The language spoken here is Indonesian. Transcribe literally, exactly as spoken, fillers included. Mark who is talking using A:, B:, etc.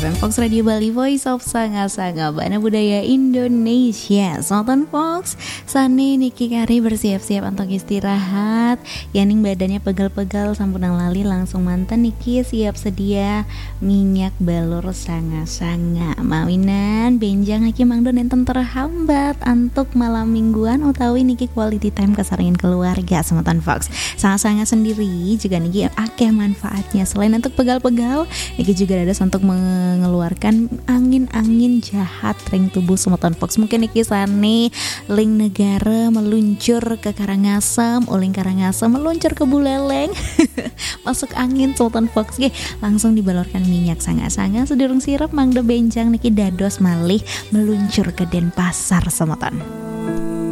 A: siaran Fox Radio Bali, Voice of Sanga-Sanga Bana Budaya Indonesia. Sonton Fox, Sani Niki Kari bersiap-siap untuk istirahat. Yaning badannya pegal-pegal sampunang lali langsung mantan Niki siap sedia minyak balur sanga-sanga. Mawinan benjang haki mangdon enten terhambat antuk malam mingguan utawi Niki quality time kesaringin keluarga Sonton Fox. Sanga-sanga sendiri juga Niki akeh manfaatnya. Selain untuk pegal-pegal, Niki juga ada untuk mengeluarkan angin-angin jahat ring tubuh Sonton Fox. Mungkin Niki sane ling negara meluncur ke Karangasem, uling Karangasem meluncur ke Buleleng. Masuk angin Sonton Fox ge langsung dibalurkan minyak sanga-sanga sedurung sirap mangda benjang Niki dados malih meluncur ke Denpasar Sonton.